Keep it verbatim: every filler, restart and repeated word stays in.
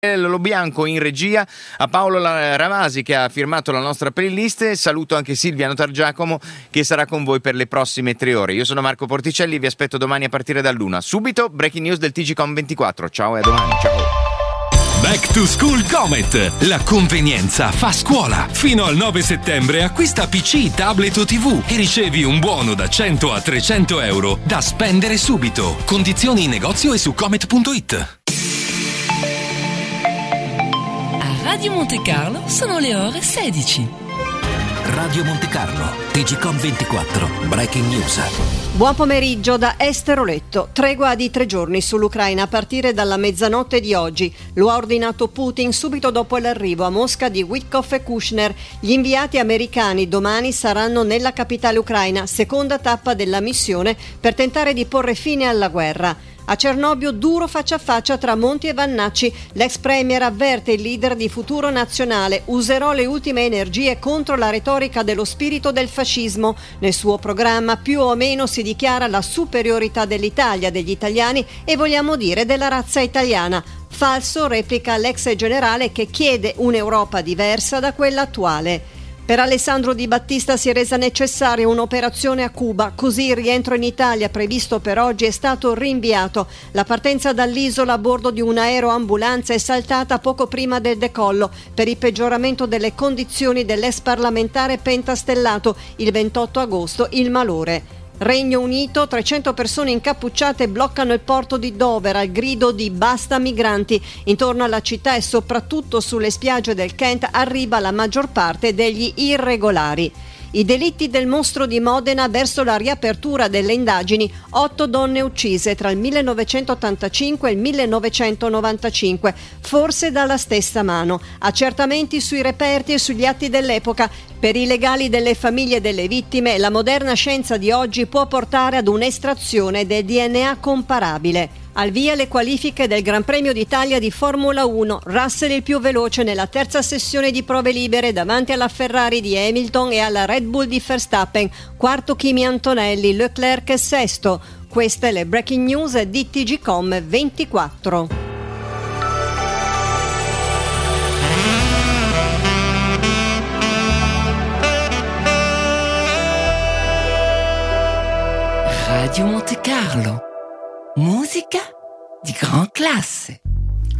Lo Bianco in regia, a Paolo Ravasi che ha firmato la nostra playlist. Saluto anche Silvia Notargiacomo che sarà con voi per le prossime tre ore. Io sono Marco Porticelli, vi aspetto domani a partire dall'una. Subito breaking news del T G Com ventiquattro. Ciao e a domani, ciao. Back to School Comet. La convenienza fa scuola. Fino al nove settembre acquista P C, tablet o tivù e ricevi un buono da cento a trecento euro da spendere subito. Condizioni in negozio e su comet punto it. Radio Monte Carlo sono le ore sedici. Radio Monte Carlo, T G Com ventiquattro, Breaking News. Buon pomeriggio da Esteroletto. Tregua di tre giorni sull'Ucraina a partire dalla mezzanotte di oggi. Lo ha ordinato Putin subito dopo l'arrivo a Mosca di Witkoff e Kushner. Gli inviati americani domani saranno nella capitale ucraina, seconda tappa della missione per tentare di porre fine alla guerra. A Cernobbio duro faccia a faccia tra Monti e Vannacci. L'ex premier avverte il leader di Futuro Nazionale: userò le ultime energie contro la retorica dello spirito del fascismo. Nel suo programma più o meno si dichiara la superiorità dell'Italia, degli italiani e vogliamo dire della razza italiana. Falso, replica l'ex generale che chiede un'Europa diversa da quella attuale. Per Alessandro Di Battista si è resa necessaria un'operazione a Cuba, così il rientro in Italia previsto per oggi è stato rinviato. La partenza dall'isola a bordo di un aeroambulanza è saltata poco prima del decollo per il peggioramento delle condizioni dell'ex parlamentare pentastellato. Il ventotto agosto il malore. Regno Unito, trecento persone incappucciate bloccano il porto di Dover al grido di basta migranti. Intorno alla città e soprattutto sulle spiagge del Kent arriva la maggior parte degli irregolari. I delitti del mostro di Modena verso la riapertura delle indagini. Otto donne uccise tra il millenovecentottantacinque e il millenovecentonovantacinque, forse dalla stessa mano. Accertamenti sui reperti e sugli atti dell'epoca. Per i legali delle famiglie delle vittime, la moderna scienza di oggi può portare ad un'estrazione del D N A comparabile. Al via le qualifiche del Gran Premio d'Italia di Formula uno. Russell il più veloce nella terza sessione di prove libere davanti alla Ferrari di Hamilton e alla Red Bull di Verstappen. Quarto Kimi Antonelli, Leclerc è sesto. Queste le breaking news di T G Com ventiquattro. Radio Monte Carlo. Musica di gran classe.